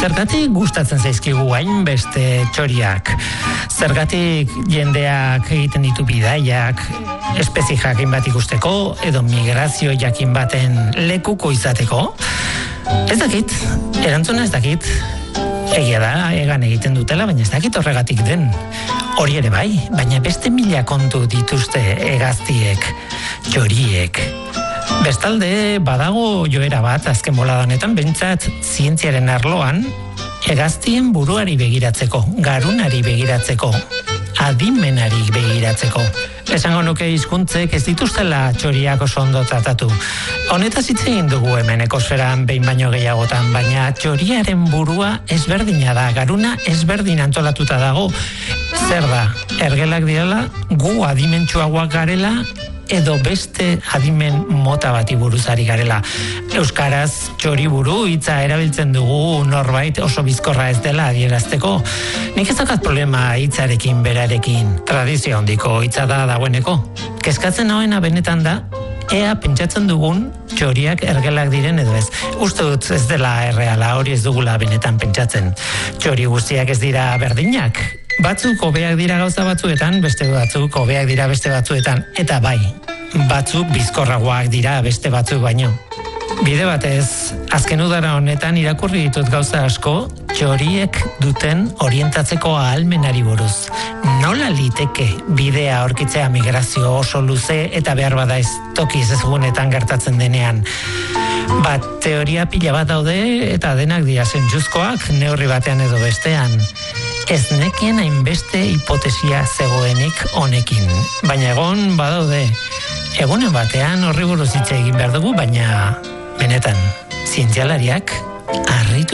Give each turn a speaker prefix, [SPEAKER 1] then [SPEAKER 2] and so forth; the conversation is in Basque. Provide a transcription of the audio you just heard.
[SPEAKER 1] Zergatik gustatzen zaizkigu hainbeste txoriak? Zergatik jendeak egiten ditu bidaiak, espezie jakin bat ikusteko, edo migrazio jakin baten lekuko izateko? Ez dakit, erantzuna ez dakit. Egia da, egan egiten dutela, baina ez dakit horregatik den. Hori ere bai, baina beste mila kontu dituzte hegaztiek, txoriek. Bestalde, badago joera bat azken bolada honetan, behintzat zientziaren arloan, hegaztien buruari begiratzeko, garunari begiratzeko, adimenari begiratzeko. Esango nuke hizkuntzek ez dituztela txoriak oso ondo tratatu. Honetaz hitz egin dugu hemen ekosferan behin baino gehiagotan, baina txoriaren burua ezberdina da, garuna ezberdin antolatuta dago. Zer da, ergelak direla, gu adimentsuagoak garela, edo beste adimen mota bati buruzari garela. Euskaraz txoriburu hitza erabiltzen dugu norbait oso bizkorra ez dela adierazteko. Nik ez daukat problema hitzarekin berarekin. Tradizio handiko hitza da dagoeneko. Kezkatzen hauena benetan da, ea pentsatzen dugun txoriak ergelak diren edo ez. Uste dut ez dela erreala, hori ez dugula benetan pentsatzen. Txori guztiak ez dira berdinak. Batzuk hobeak dira gauza batzuetan, beste batzuk hobeak dira beste batzuetan, eta bai, batzuk bizkorragoak dira beste batzuk baino. Bide batez, azken udara honetan irakurri ditut gauza asko, txoriek duten orientatzeko ahalmenari buruz. Nola liteke bidea aurkitzea migrazio oso luze eta behar bada ez tokiz ezagunetan gertatzen denean? Bat teoria pila bat daude eta denak dira zentzuzkoak neurri batean edo bestean. Ez nekien hainbeste hipotesia zegoenik honekin, baina egon badaude. Egunen batean horri buruz hitz egin behar dugu, baina benetan, zientzialariak harritu